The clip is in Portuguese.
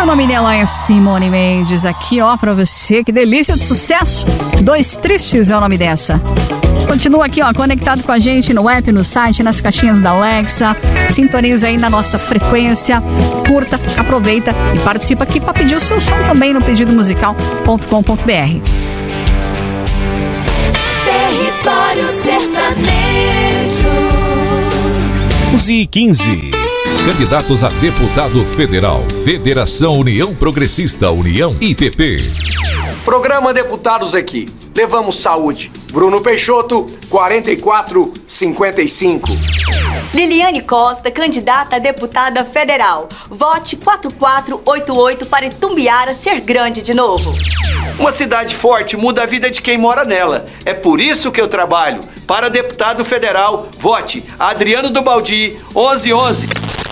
nome dela é Simone Mendes, aqui ó pra você, que delícia de sucesso. Dois Tristes é o nome dessa. Continua aqui ó, conectado com a gente no app, no site, nas caixinhas da Alexa. Sintoniza aí na nossa frequência, curta, aproveita e participa aqui para pedir o seu som também no pedidomusical.com.br. Território Sertanejo. 11h15. Candidatos a deputado federal. Federação União Progressista, União IPP. Programa Deputados aqui. Levamos saúde. Bruno Peixoto, 4455. Liliane Costa, candidata a deputada federal. Vote 4488 para Itumbiara ser grande de novo. Uma cidade forte muda a vida de quem mora nela. É por isso que eu trabalho. Para deputado federal, vote Adriano do Baldi, 1111.